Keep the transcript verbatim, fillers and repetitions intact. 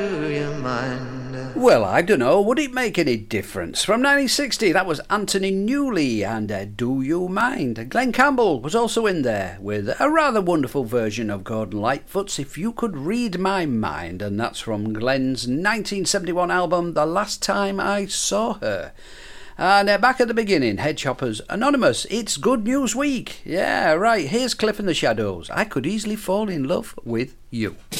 you mind? Well, I don't know. Would it make any difference? From nineteen sixty, that was Anthony Newley and uh, Do You Mind? Glenn Campbell was also in there with a rather wonderful version of Gordon Lightfoot's If You Could Read My Mind, and that's from Glenn's nineteen seventy-one album The Last Time I Saw Her. And uh, back at the beginning, Headchoppers Anonymous, it's Good News Week. Yeah, right, here's Cliff and the Shadows. I could easily fall in love with you.